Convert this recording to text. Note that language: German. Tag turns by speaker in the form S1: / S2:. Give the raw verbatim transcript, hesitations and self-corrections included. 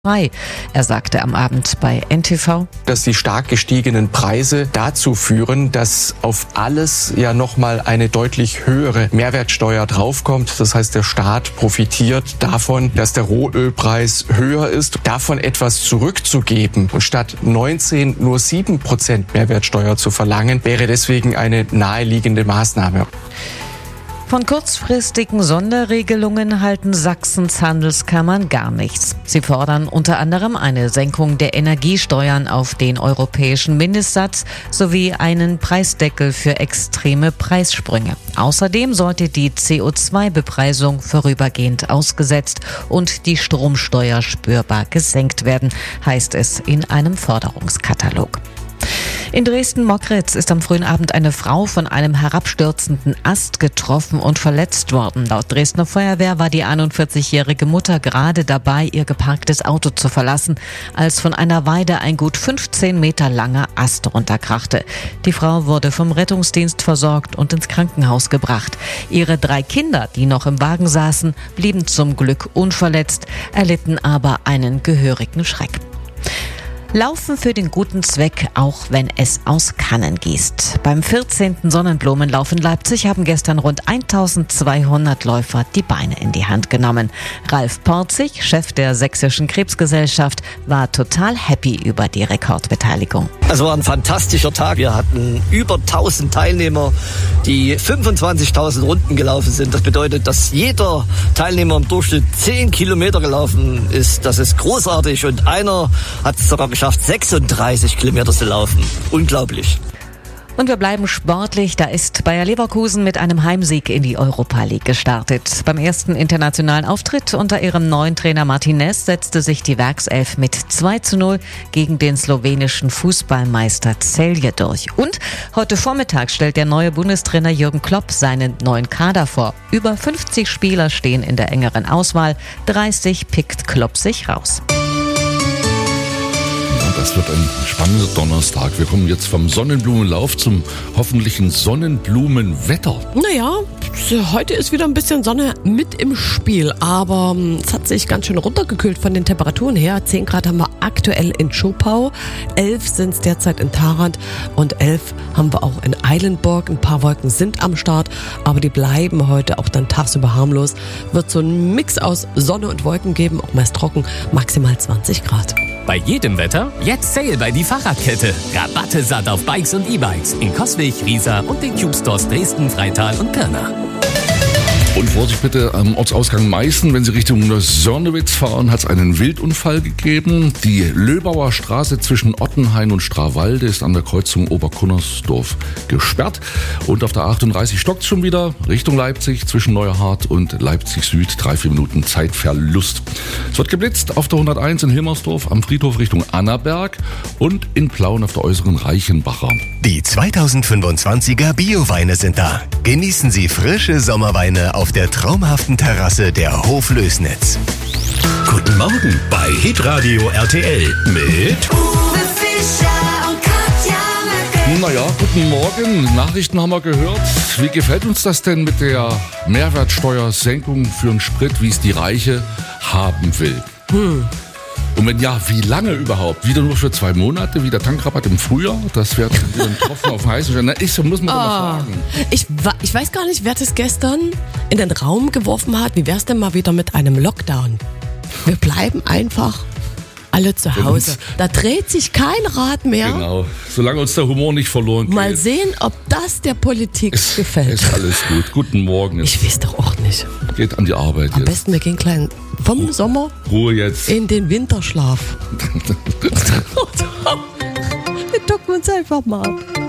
S1: frei. Er sagte am Abend bei N T V,
S2: dass die stark gestiegenen Preise dazu führen, dass auf alles ja nochmal eine deutlich höhere Mehrwertsteuer draufkommt. Das heißt, der Staat profitiert davon, dass der Rohölpreis höher ist. Davon etwas zurückzugeben und statt neunzehn nur sieben Prozent Mehrwertsteuer zu verlangen, wäre deswegen eine naheliegende Maßnahme.
S1: Von kurzfristigen Sonderregelungen halten Sachsens Handelskammern gar nichts. Sie fordern unter anderem eine Senkung der Energiesteuern auf den europäischen Mindestsatz sowie einen Preisdeckel für extreme Preissprünge. Außerdem sollte die C O zwei Bepreisung vorübergehend ausgesetzt und die Stromsteuer spürbar gesenkt werden, heißt es in einem Forderungskatalog. In Dresden-Mockritz ist am frühen Abend eine Frau von einem herabstürzenden Ast getroffen und verletzt worden. Laut Dresdner Feuerwehr war die einundvierzigjährige Mutter gerade dabei, ihr geparktes Auto zu verlassen, als von einer Weide ein gut fünfzehn Meter langer Ast runterkrachte. Die Frau wurde vom Rettungsdienst versorgt und ins Krankenhaus gebracht. Ihre drei Kinder, die noch im Wagen saßen, blieben zum Glück unverletzt, erlitten aber einen gehörigen Schreck. Laufen für den guten Zweck, auch wenn es aus Kannen gießt. Beim vierzehnten Sonnenblumenlauf in Leipzig haben gestern rund eintausendzweihundert Läufer die Beine in die Hand genommen. Ralf Porzig, Chef der Sächsischen Krebsgesellschaft, war total happy über die Rekordbeteiligung.
S3: Es war ein fantastischer Tag. Wir hatten über tausend Teilnehmer, die fünfundzwanzigtausend Runden gelaufen sind. Das bedeutet, dass jeder Teilnehmer im Durchschnitt zehn Kilometer gelaufen ist. Das ist großartig. Und einer hat es sogar geschafft, sechsunddreißig Kilometer zu laufen. Unglaublich.
S1: Und wir bleiben sportlich. Da ist Bayer Leverkusen mit einem Heimsieg in die Europa League gestartet. Beim ersten internationalen Auftritt unter ihrem neuen Trainer Martinez setzte sich die Werkself mit zwei zu null gegen den slowenischen Fußballmeister Celje durch. Und heute Vormittag stellt der neue Bundestrainer Jürgen Klopp seinen neuen Kader vor. Über fünfzig Spieler stehen in der engeren Auswahl. dreißig pickt Klopp sich raus.
S4: Das wird ein spannender Donnerstag. Wir kommen jetzt vom Sonnenblumenlauf zum hoffentlichen Sonnenblumenwetter.
S5: Naja, heute ist wieder ein bisschen Sonne mit im Spiel, aber es hat sich ganz schön runtergekühlt von den Temperaturen her. zehn Grad haben wir aktuell in Schopau, elf sind es derzeit in Tharandt und elf haben wir auch in Eilenburg. Ein paar Wolken sind am Start, aber die bleiben heute auch dann tagsüber harmlos. Wird so ein Mix aus Sonne und Wolken geben, auch meist trocken, maximal zwanzig Grad.
S6: Bei jedem Wetter jetzt Sale bei die Fahrradkette. Rabatte satt auf Bikes und E-Bikes in Coswig, Riesa und den Cube Stores Dresden, Freital und Pirna.
S4: Und Vorsicht bitte am Ortsausgang Meißen, wenn Sie Richtung Sörnewitz fahren, hat es einen Wildunfall gegeben. Die Löbauer Straße zwischen Ottenhain und Strawalde ist an der Kreuzung Oberkunnersdorf gesperrt. Und auf der achtunddreißig stockt es schon wieder Richtung Leipzig zwischen Neuerhardt und Leipzig Süd. Drei, vier Minuten Zeitverlust. Es wird geblitzt auf der hunderteins in Hilmersdorf, am Friedhof Richtung Annaberg und in Plauen auf der äußeren Reichenbacher.
S7: Die zweitausendfünfundzwanziger Bioweine sind da. Genießen Sie frische Sommerweine auf der traumhaften Terrasse der Hoflößnitz.
S8: Guten Morgen bei Hitradio R T L mit
S9: Uwe Fischer und Katja Möcke.
S4: Naja, guten Morgen. Nachrichten haben wir gehört. Wie gefällt uns das denn mit der Mehrwertsteuersenkung für den Sprit, wie es die Reiche haben will? Hm. Und wenn ja, wie lange überhaupt? Wieder nur für zwei Monate, wie der Tankrabatt im Frühjahr? Das wäre wieder ein Tropfen auf heißen Stein. Ich muss man oh, doch mal fragen.
S5: Ich, ich weiß gar nicht, wer das gestern in den Raum geworfen hat. Wie wär's denn mal wieder mit einem Lockdown? Wir bleiben einfach alle zu Hause. Da dreht sich kein Rad mehr.
S4: Genau, solange uns der Humor nicht verloren geht.
S5: Mal sehen, ob das der Politik
S4: ist,
S5: gefällt.
S4: Ist alles gut. Guten Morgen.
S5: Ich weiß doch auch nicht.
S4: Geht an die Arbeit
S5: Am
S4: jetzt.
S5: besten wir gehen klein vom
S4: Ruhe,
S5: Sommer
S4: Ruhe jetzt.
S5: in den Winterschlaf. Wir ducken uns einfach mal ab.